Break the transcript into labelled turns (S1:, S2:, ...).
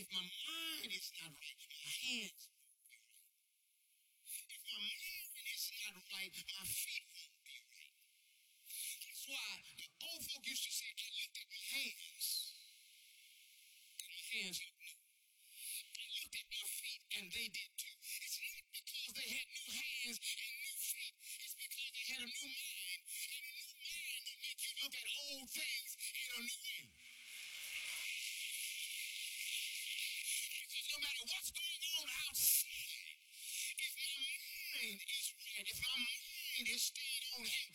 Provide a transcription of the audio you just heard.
S1: If my mind is not right, my hands won't be right. If my mind is not right, my feet won't be right. That's why the old folk used to say, I looked at my hands, and my hands looked new. I looked at my feet, and they did too. It's not because they had new hands and new feet. It's because they had a new mind, and a new mind will make you look at old things in a new way. No matter what's going on outside, if my mind is right, if my mind is stayed on heaven,